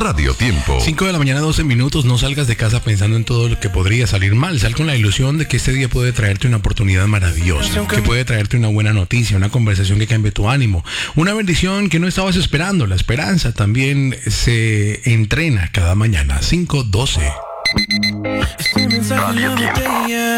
Radio Tiempo. 5 de la mañana, 12 minutos. No salgas de casa pensando en todo lo que podría salir mal. Sal con la ilusión de que este día puede traerte una oportunidad maravillosa, que puede traerte una buena noticia, una conversación que cambie tu ánimo, una bendición que no estabas esperando. La esperanza también se entrena cada mañana. 5:12. Este mensaje en la botella.